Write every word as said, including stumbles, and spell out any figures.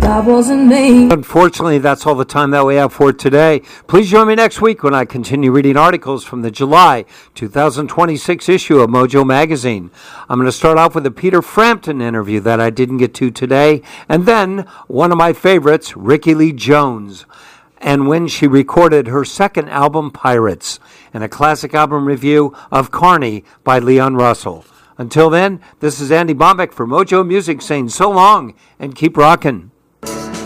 I wasn't made. Unfortunately, that's all the time that we have for today. Please join me next week when I continue reading articles from the July two thousand twenty-six issue of Mojo Magazine. I'm going to start off with a Peter Frampton interview that I didn't get to today, and then one of my favorites, Rickie Lee Jones, and when she recorded her second album, Pirates, and a classic album review of Carney by Leon Russell. Until then, this is Andy Bombeck for Mojo Music saying so long and keep rockin'.